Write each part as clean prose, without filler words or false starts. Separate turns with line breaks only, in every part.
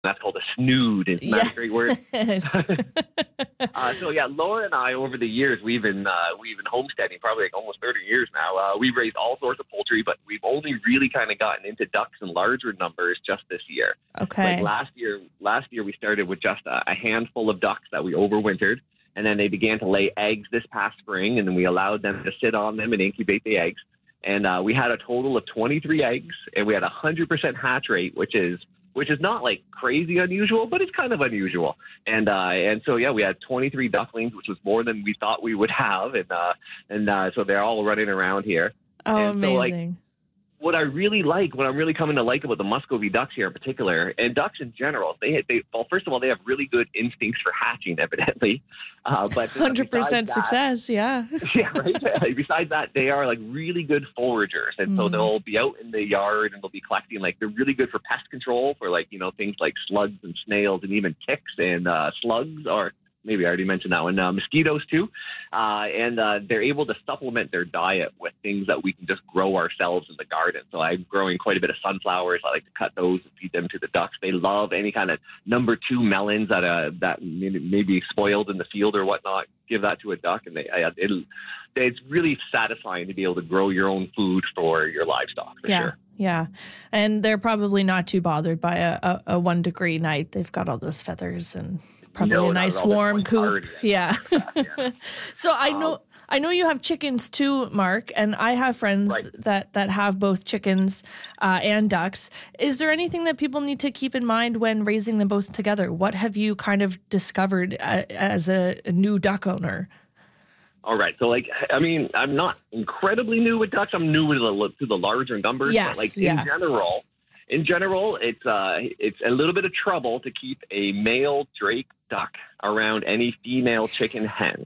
That's called a snood. Isn't that a great word?
Yes.
So yeah, Laura and I, over the years, we've been homesteading probably like almost 30 years now. We've raised all sorts of poultry, but we've only really kind of gotten into ducks in larger numbers just this year.
Okay.
Like last year we started with just a handful of ducks that we overwintered, and then they began to lay eggs this past spring, and then we allowed them to sit on them and incubate the eggs. And we had a total of 23 eggs, and we had a 100% hatch rate, which is not like crazy unusual, but it's kind of unusual. And so yeah, we had 23 ducklings, which was more than we thought we would have, and so they're all running around here.
Oh,
and
amazing.
So, what I'm really coming to like about the Muscovy ducks here in particular, and ducks in general, well, first of all, they have really good instincts for hatching, evidently. But
100% success, yeah.
Yeah, right. Besides that, they are like really good foragers, and so they'll be out in the yard and they'll be collecting. Like they're really good for pest control for things like slugs and snails and even ticks and slugs, or maybe I already mentioned that one, mosquitoes too. And they're able to supplement their diet with things that we can just grow ourselves in the garden. So I'm growing quite a bit of sunflowers. I like to cut those and feed them to the ducks. They love any kind of number 2 melons that may be spoiled in the field or whatnot. Give that to a duck, and it's really satisfying to be able to grow your own food for your livestock, for sure.
Yeah, and they're probably not too bothered by a 1 degree night. They've got all those feathers and probably a nice warm coop. Yeah. So I know you have chickens too, Mark, and I have friends that have both chickens and ducks. Is there anything that people need to keep in mind when raising them both together? What have you kind of discovered as a new duck owner?
All right. So, I'm not incredibly new with ducks. I'm new to the larger numbers.
Yes.
But in general, it's a little bit of trouble to keep a male drake duck around any female chicken hen.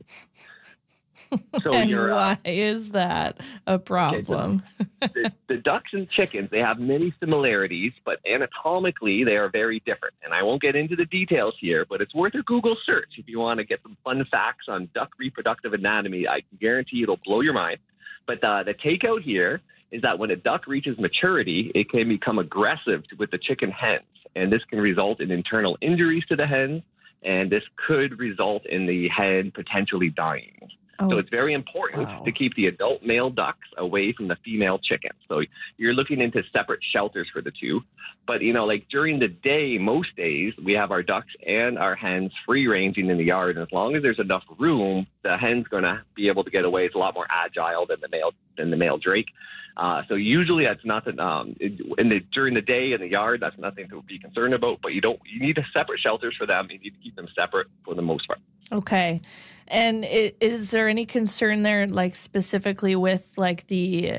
So
and why is that a problem?
Okay, so the ducks and chickens, they have many similarities, but anatomically they are very different. And I won't get into the details here, but it's worth a Google search if you want to get some fun facts on duck reproductive anatomy. I can guarantee it'll blow your mind. But the takeout here is that when a duck reaches maturity, it can become aggressive with the chicken hens. And this can result in internal injuries to the hens, and this could result in the hen potentially dying. So it's very important to keep the adult male ducks away from the female chickens. So you're looking into separate shelters for the two. But, during the day, most days, we have our ducks and our hens free ranging in the yard. And as long as there's enough room, the hen's going to be able to get away. It's a lot more agile than the male drake. So usually that's nothing, during the day in the yard, that's nothing to be concerned about. But you need separate shelters for them. You need to keep them separate for the most part. Okay.
And is there any concern there, like specifically with like the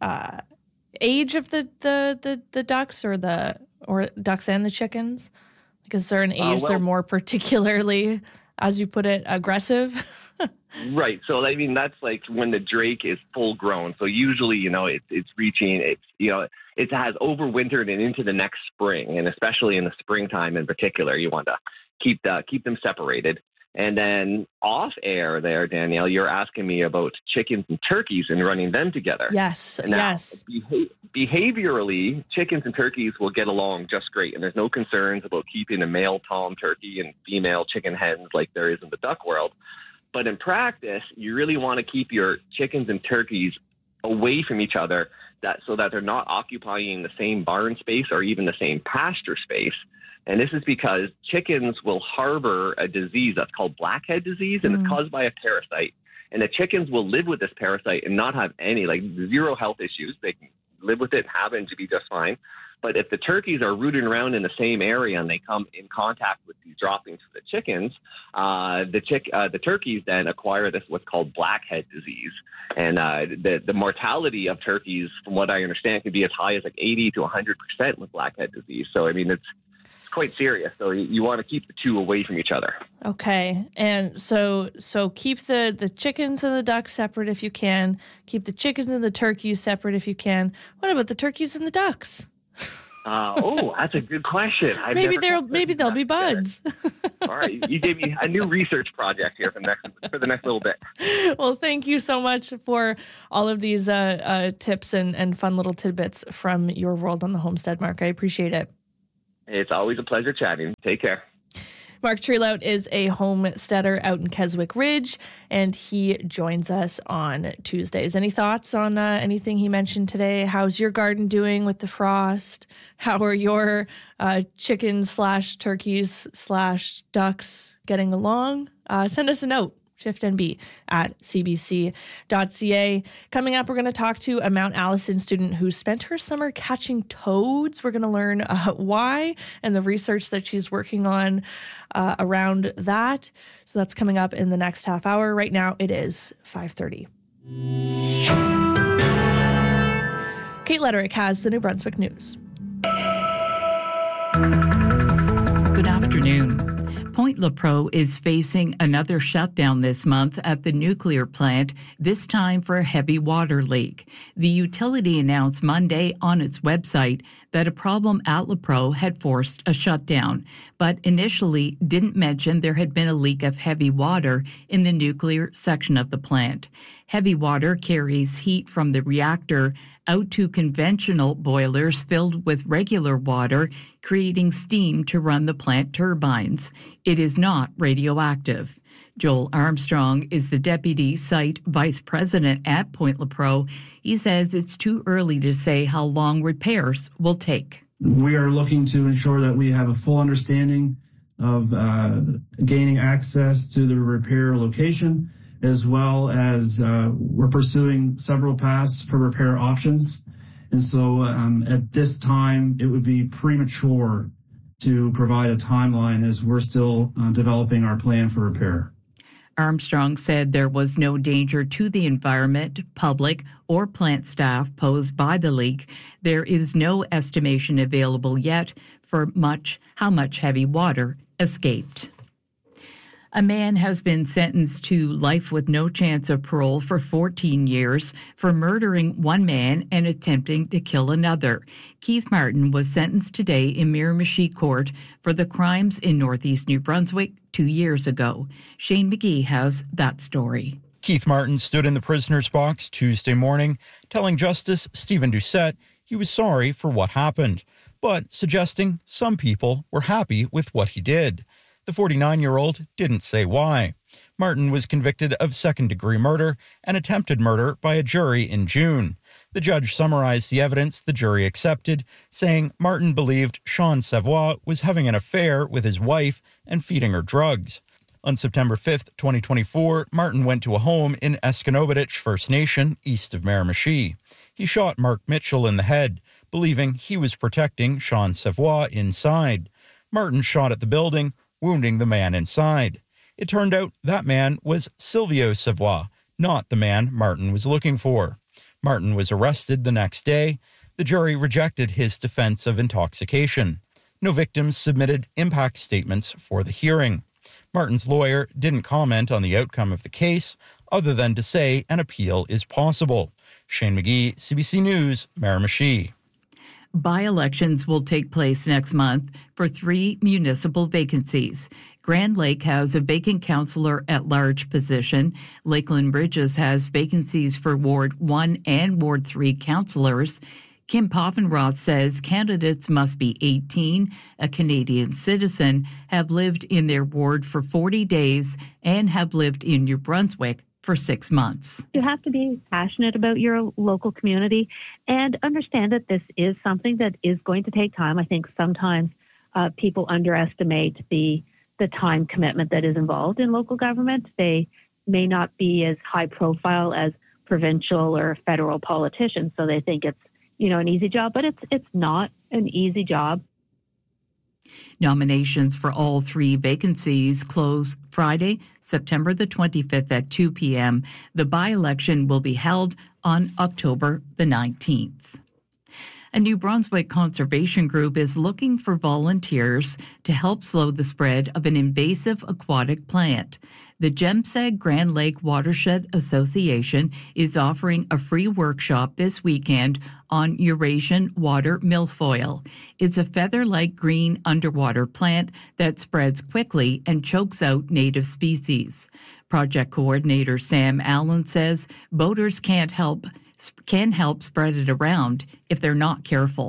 age of the ducks or ducks and the chickens? Like, is there an age they're more particularly, as you put it, aggressive?
Right. So that's like when the drake is full grown. So usually, it's reaching, it has overwintered and into the next spring, and especially in the springtime in particular, you want to keep them separated. And then off air there, Danielle, you're asking me about chickens and turkeys and running them together.
Yes,
now,
yes.
Behaviorally, chickens and turkeys will get along just great. And there's no concerns about keeping a male tom turkey and female chicken hens like there is in the duck world. But in practice, you really want to keep your chickens and turkeys away from each other so that they're not occupying the same barn space or even the same pasture space. And this is because chickens will harbor a disease that's called blackhead disease, and it's caused by a parasite. And the chickens will live with this parasite and not have any, zero health issues. They can live with it, have it, and to be just fine. But if the turkeys are rooting around in the same area and they come in contact with these droppings for the chickens, the turkeys then acquire what's called blackhead disease. And the mortality of turkeys, from what I understand, can be as high as 80 to 100% with blackhead disease. So, it's quite serious. So you want to keep the two away from each other.
Okay. And so keep the chickens and the ducks separate if you can. Keep the chickens and the turkeys separate if you can. What about the turkeys and the ducks?
That's a good question.
Maybe they'll be buds.
All right. You gave me a new research project here for the next little bit.
Well, thank you so much for all of these tips and fun little tidbits from your world on the homestead, Mark. I appreciate it.
It's always a pleasure chatting. Take care.
Mark Trelout is a homesteader out in Keswick Ridge, and he joins us on Tuesdays. Any thoughts on anything he mentioned today? How's your garden doing with the frost? How are your chickens / turkeys / ducks getting along? Send us a note. shiftnb@cbc.ca. Coming up, we're going to talk to a Mount Allison student who spent her summer catching toads. We're going to learn why and the research that she's working on around that. So that's coming up in the next half hour. Right now, it is 5:30. Kate Lederick has the New Brunswick News.
Good afternoon. Point Lepreau is facing another shutdown this month at the nuclear plant, this time for a heavy water leak. The utility announced Monday on its website that a problem at Lepreau had forced a shutdown, but initially didn't mention there had been a leak of heavy water in the nuclear section of the plant. Heavy water carries heat from the reactor out to conventional boilers filled with regular water, creating steam to run the plant turbines. It is not radioactive. Joel Armstrong is the Deputy Site Vice President at Point Lepreau. He says it's too early to say how long repairs will take.
We are looking to ensure that we have a full understanding of gaining access to the repair location, as well as we're pursuing several paths for repair options. And so at this time, it would be premature to provide a timeline as we're still developing our plan for repair.
Armstrong said there was no danger to the environment, public, or plant staff posed by the leak. There is no estimation available yet for how much heavy water escaped. A man has been sentenced to life with no chance of parole for 14 years for murdering one man and attempting to kill another. Keith Martin was sentenced today in Miramichi Court for the crimes in northeast New Brunswick 2 years ago. Shane McGee has that story.
Keith Martin stood in the prisoner's box Tuesday morning, telling Justice Stephen Doucette he was sorry for what happened, but suggesting some people were happy with what he did. The 49-year-old didn't say why. Martin was convicted of second-degree murder and attempted murder by a jury in June. The judge summarized the evidence the jury accepted, saying Martin believed Sean Savoie was having an affair with his wife and feeding her drugs. On September 5th, 2024, Martin went to a home in Esconobadich First Nation, east of Miramichi. He shot Mark Mitchell in the head, believing he was protecting Sean Savoie inside. Martin shot at the building, wounding the man inside. It turned out that man was Silvio Savoie, not the man Martin was looking for. Martin was arrested the next day. The jury rejected his defense of intoxication. No victims submitted impact statements for the hearing. Martin's lawyer didn't comment on the outcome of the case, other than to say an appeal is possible. Shane McGee, CBC News, Miramichi.
By-elections will take place next month for 3 municipal vacancies. Grand Lake has a vacant councillor-at-large position. Lakeland Bridges has vacancies for Ward 1 and Ward 3 councillors. Kim Poffenroth says candidates must be 18, a Canadian citizen, have lived in their ward for 40 days, and have lived in New Brunswick for 6 months.
You have to be passionate about your local community and understand that this is something that is going to take time. I think sometimes people underestimate the time commitment that is involved in local government. They may not be as high profile as provincial or federal politicians, so they think it's an easy job, but it's not an easy job.
Nominations for all 3 vacancies close Friday, September the 25th at 2 p.m. The by-election will be held on October the 19th. A New Brunswick conservation group is looking for volunteers to help slow the spread of an invasive aquatic plant. The Jemseg Grand Lake Watershed Association is offering a free workshop this weekend on Eurasian water milfoil. It's a feather-like green underwater plant that spreads quickly and chokes out native species. Project coordinator Sam Allen says boaters can help spread it around if they're not careful.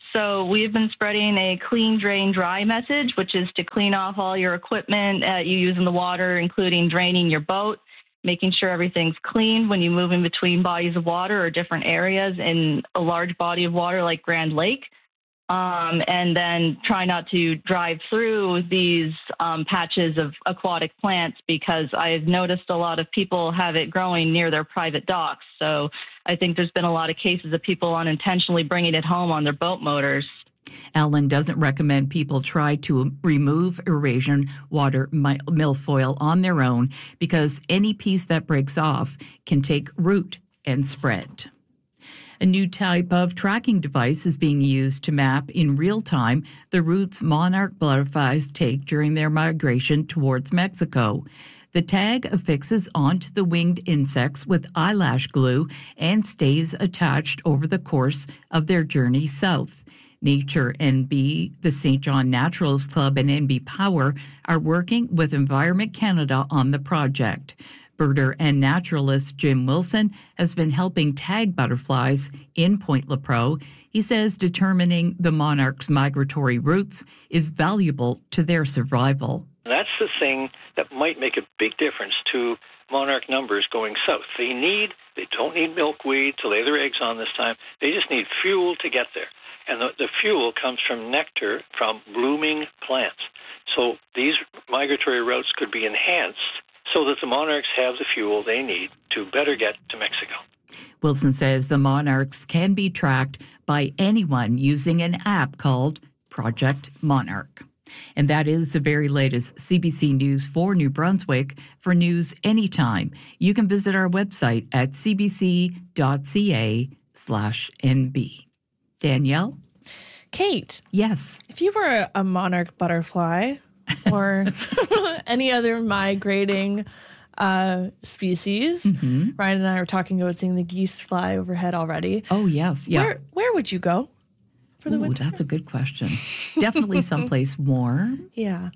So we've been spreading a clean, drain, dry message, which is to clean off all your equipment you use in the water, including draining your boat, making sure everything's clean when you move in between bodies of water or different areas in a large body of water like Grand Lake. And then try not to drive through these patches of aquatic plants, because I've noticed a lot of people have it growing near their private docks. So I think there's been a lot of cases of people unintentionally bringing it home on their boat motors.
Alan doesn't recommend people try to remove Eurasian water milfoil on their own, because any piece that breaks off can take root and spread. A new type of tracking device is being used to map in real time the routes monarch butterflies take during their migration towards Mexico. The tag affixes onto the winged insects with eyelash glue and stays attached over the course of their journey south. Nature NB, the St. John Naturalist Club, and NB Power are working with Environment Canada on the project. Birder and naturalist Jim Wilson has been helping tag butterflies in Point Lepreau. He says determining the monarch's migratory routes is valuable to their survival.
That's the thing that might make a big difference to monarch numbers going south. They don't need milkweed to lay their eggs on this time. They just need fuel to get there. And the fuel comes from nectar from blooming plants. So these migratory routes could be enhanced so that the monarchs have the fuel they need to better get to Mexico.
Wilson says the monarchs can be tracked by anyone using an app called Project Monarch. And that is the very latest CBC News for New Brunswick. For news anytime, you can visit our website at cbc.ca/nb. Danielle?
Kate.
Yes.
If you were a monarch butterfly or any other migrating species, Ryan and I were talking about seeing the geese fly overhead already.
Oh, yes. Yeah.
Where would you go for the winter?
That's a good question. Definitely someplace warm.
Yeah.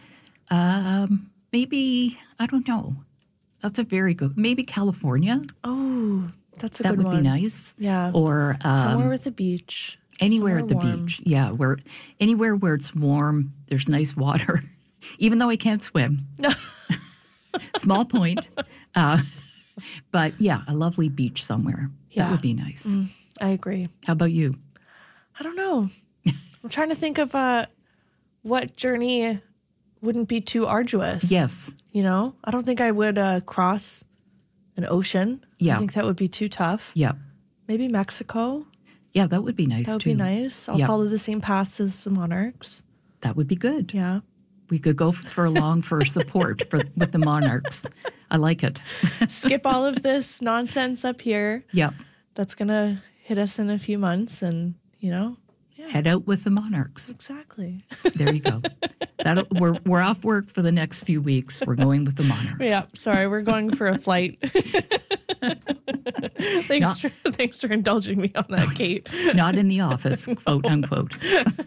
Maybe, I don't know. That's a very good, maybe California.
Oh, that's a good one.
That would be nice.
Yeah.
Or
somewhere with a beach.
Anywhere at the
warm.
beach. Yeah. Anywhere where it's warm, there's nice water, even though I can't swim. Small point. But yeah, a lovely beach somewhere.
Yeah.
That would be nice.
I agree.
How about you?
I don't know. I'm trying to think of what journey wouldn't be too arduous.
Yes.
You know, I don't think I would cross an ocean.
Yeah.
I think that would be too tough.
Yeah.
Maybe Mexico.
Yeah, that would be nice,
That would
too.
be nice. I'll follow the same paths as the monarchs.
That would be good.
Yeah.
We could go for support with the monarchs. I like it.
Skip all of this nonsense up here.
Yeah.
That's going to hit us in a few months and,
Head out with the monarchs.
Exactly.
There you go. We're off work for the next few weeks. We're going with the monarchs.
Yeah, sorry, we're going for a flight. Thanks for indulging me on that, Kate.
Not in the office, quote unquote.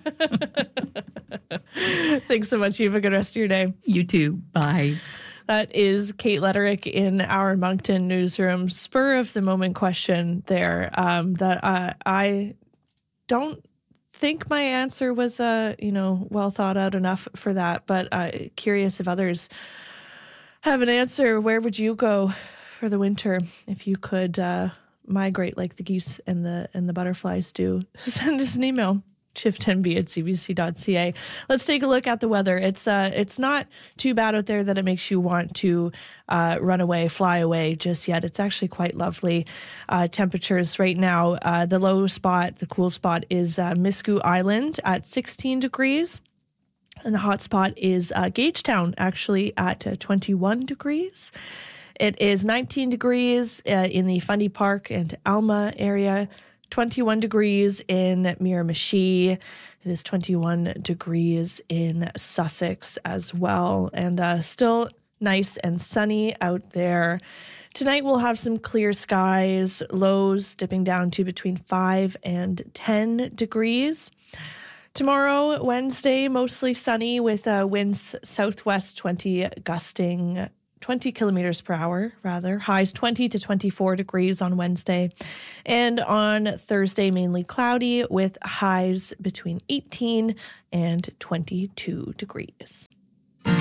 Thanks so much. You have a good rest of your day.
You too. Bye.
That is Kate Letterick in our Moncton newsroom. Spur of the moment question there that I don't think my answer was well thought out enough for that, but curious if others have an answer. Where would you go for the winter if you could migrate like the geese and the butterflies do? Send us an email, shift10b@cbc.ca. Let's take a look at the weather. It's not too bad out there that it makes you want to run away, fly away just yet. It's actually quite lovely. Temperatures right now, the low spot, the cool spot is Miscou Island at 16 degrees. And the hot spot is Gagetown, actually, at 21 degrees. It is 19 degrees in the Fundy Park and Alma area, 21 degrees in Miramichi. It is 21 degrees in Sussex as well. And still nice and sunny out there. Tonight we'll have some clear skies, lows dipping down to between 5 and 10 degrees. Tomorrow, Wednesday, mostly sunny with winds southwest 20 gusting 20 kilometers per hour, rather. Highs 20 to 24 degrees on Wednesday. And on Thursday, mainly cloudy with highs between 18 and 22 degrees.